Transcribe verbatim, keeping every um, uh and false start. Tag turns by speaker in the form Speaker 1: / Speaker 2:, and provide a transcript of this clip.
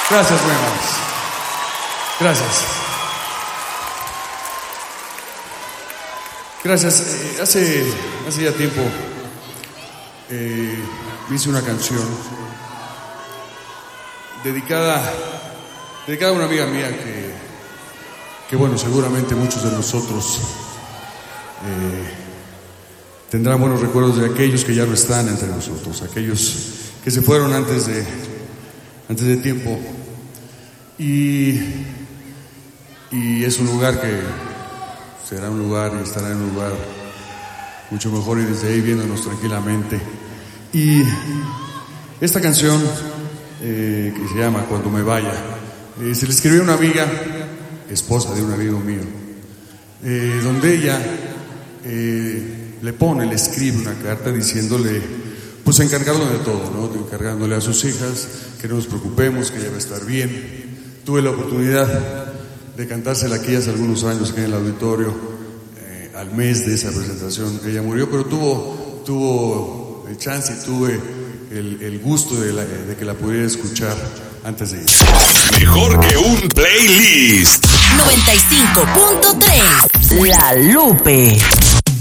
Speaker 1: Gracias, muy amables. Gracias. Gracias. Eh, hace, hace ya tiempo eh, hice una canción dedicada, dedicada a una amiga mía que, que bueno, seguramente muchos de nosotros eh, tendrán buenos recuerdos de aquellos que ya no están entre nosotros, aquellos que se fueron antes de, antes de tiempo. Y, y es un lugar que será un lugar y estará en un lugar mucho mejor, y desde ahí viéndonos tranquilamente. Y esta canción eh, que se llama Cuando me vaya, eh, se le escribió a una amiga, esposa de un amigo mío, eh, donde ella eh, le pone, le escribe una carta diciéndole, pues encargándole de todo, ¿no? Encargándole a sus hijas que no nos preocupemos, que ella va a estar bien. Tuve la oportunidad de cantársela aquí hace algunos años, aquí en el auditorio, eh, al mes de esa presentación. Ella murió, pero tuvo, tuvo el chance y tuve el, el gusto de, la, de que la pudiera escuchar antes de ir.
Speaker 2: Mejor que un playlist.
Speaker 3: noventa y cinco punto tres La Lupe.